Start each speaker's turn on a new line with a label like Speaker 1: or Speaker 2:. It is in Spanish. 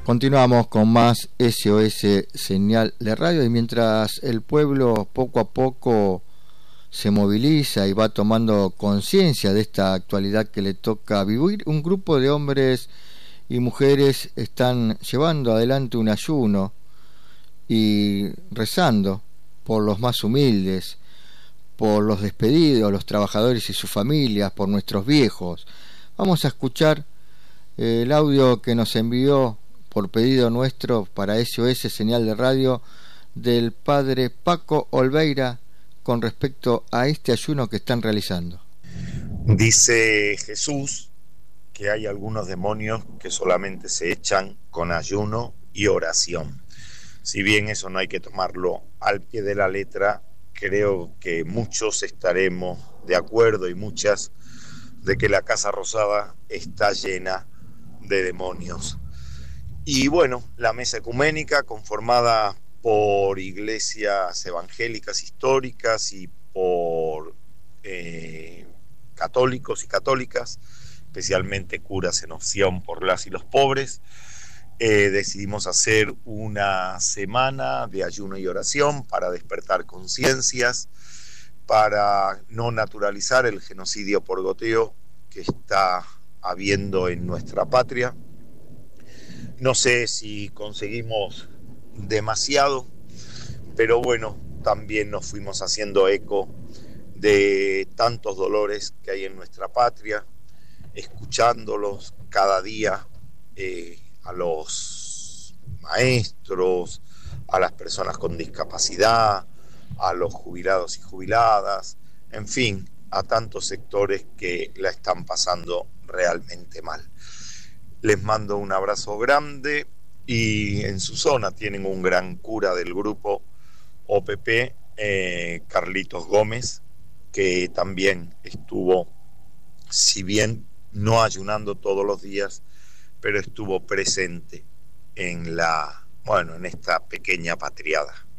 Speaker 1: Continuamos con más SOS Señal de Radio, y mientras el pueblo poco a poco se moviliza y va tomando conciencia de esta actualidad que le toca vivir, un grupo de hombres y mujeres están llevando adelante un ayuno y rezando por los más humildes, por los despedidos, los trabajadores y sus familias, por nuestros viejos. Vamos a escuchar el audio que nos envió por pedido nuestro para SOS Señal de Radio del padre Paco Olveira con respecto a este ayuno que están realizando.
Speaker 2: Dice Jesús que hay algunos demonios que solamente se echan con ayuno y oración. Si bien eso no hay que tomarlo al pie de la letra, creo que muchos estaremos de acuerdo, y muchas, de que la Casa Rosada está llena de demonios. Y bueno, la mesa ecuménica, conformada por iglesias evangélicas históricas y por católicos y católicas, especialmente curas en opción por las y los pobres, decidimos hacer una semana de ayuno y oración para despertar conciencias, para no naturalizar el genocidio por goteo que está habiendo en nuestra patria. No sé si conseguimos demasiado, pero bueno, también nos fuimos haciendo eco de tantos dolores que hay en nuestra patria, escuchándolos cada día, a los maestros, a las personas con discapacidad, a los jubilados y jubiladas, en fin, a tantos sectores que la están pasando realmente mal. Les mando un abrazo grande, y en su zona tienen un gran cura del grupo OPP, Carlitos Gómez, que también estuvo, si bien no ayunando todos los días, pero estuvo presente en esta pequeña patriada.